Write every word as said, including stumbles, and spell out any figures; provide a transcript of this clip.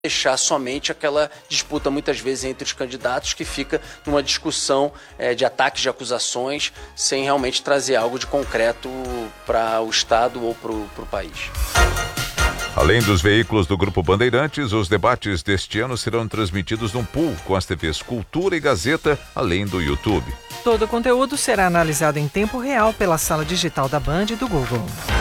deixar somente aquela disputa muitas vezes entre os candidatos que fica numa discussão é, de ataques, de acusações, sem realmente trazer algo de concreto para o Estado ou para o país. Além dos veículos do Grupo Bandeirantes, os debates deste ano serão transmitidos num pool com as T Vs Cultura e Gazeta, além do YouTube. Todo o conteúdo será analisado em tempo real pela sala digital da Band e do Google.